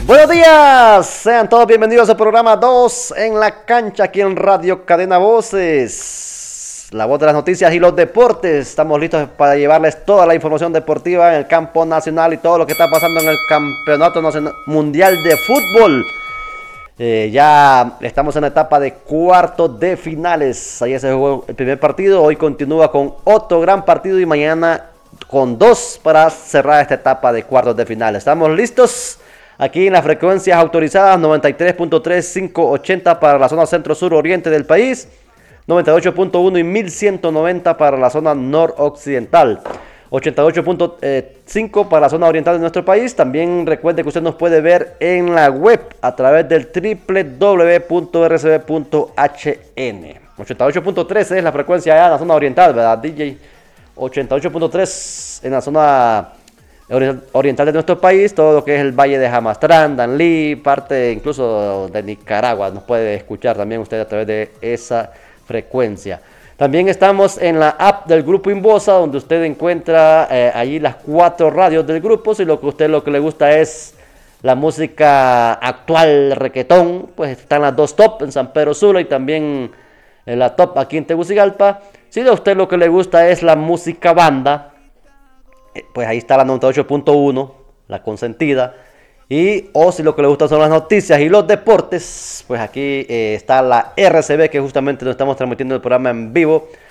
Buenos días, sean todos bienvenidos al programa 2 en la cancha aquí en Radio Cadena Voces. La voz de las noticias y los deportes. Estamos listos para llevarles toda la información deportiva en el campo nacional y todo lo que está pasando en el Campeonato Mundial de Fútbol. Ya estamos en la etapa de cuartos de finales. Ayer se jugó el primer partido, hoy continúa con otro gran partido y mañana con dos para cerrar esta etapa de cuartos de finales. Estamos listos aquí en las frecuencias autorizadas 93.3, 580 para la zona centro-sur-oriente del país, 98.1 y 1190 para la zona noroccidental, 88.5 para la zona oriental de nuestro país. También recuerde que usted nos puede ver en la web a través del www.rcb.hn. 88.3 es la frecuencia allá en la zona oriental, ¿verdad, DJ? 88.3 en la zona oriental de nuestro país, todo lo que es el Valle de Jamastrán, Danlí, parte incluso de Nicaragua, nos puede escuchar también usted a través de esa frecuencia. También estamos en la app del Grupo Inbosa, donde usted encuentra allí las 4 radios del grupo. Si lo que le gusta es la música actual, reggaetón, pues están las 2 top en San Pedro Sula y también en la top aquí en Tegucigalpa. Si a usted lo que le gusta es la música banda, pues ahí está la 98.1, la consentida. O si lo que le gusta son las noticias y los deportes, pues aquí está la RCB, que justamente nos estamos transmitiendo el programa en vivo